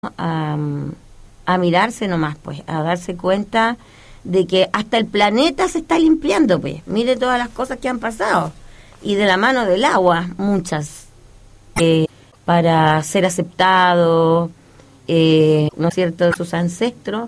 a, a mirarse nomás, pues, a darse cuenta de que hasta el planeta se está limpiando, pues. Mire todas las cosas que han pasado. Y de la mano del agua, muchas. Para ser aceptado, ¿no es cierto?, de sus ancestros,